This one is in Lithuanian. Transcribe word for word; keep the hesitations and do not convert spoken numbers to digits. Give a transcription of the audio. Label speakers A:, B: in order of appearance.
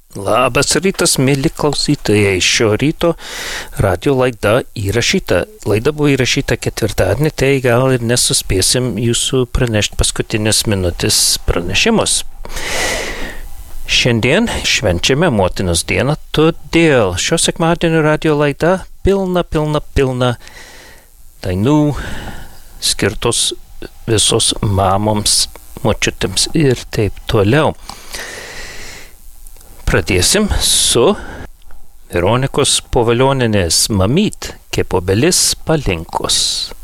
A: Labas rytas, mėly klausytojai. Šio ryto radio laida įrašyta. Laida buvo įrašyta ketvirtadienį, tai gal ir nesuspėsim jūsų pranešti paskutinės minutės pranešimus. Šiandien švenčiame Motinos dieną, todėl šio sekmadienio radio laida pilna, pilna, pilna dainų skirtos visos mamoms, močiutėms ir taip toliau. Pradėsim su Veronikos Povilionienės Mamyt, kaip obelis palinkus.